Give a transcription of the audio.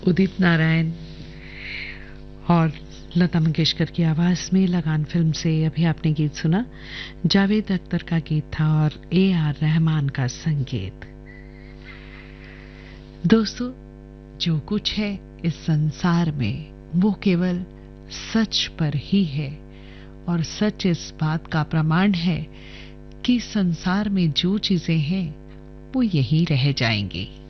उदित नारायण और लता मंगेशकर की आवाज में लगान फिल्म से अभी आपने गीत सुना। जावेद अख्तर का गीत था और AR रहमान का संगीत। दोस्तों, जो कुछ है इस संसार में वो केवल सच पर ही है, और सच इस बात का प्रमाण है कि संसार में जो चीजें हैं वो यही रह जाएंगी।